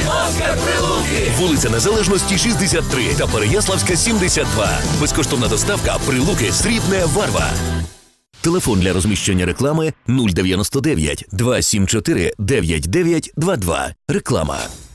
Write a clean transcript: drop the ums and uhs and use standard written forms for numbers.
Оскар Прилуки. Вулиця Незалежності, 63 та Переяславська, 72. Безкоштовна доставка Прилуки, Срібне, Варва. Телефон для розміщення реклами 099 274 9922. Реклама.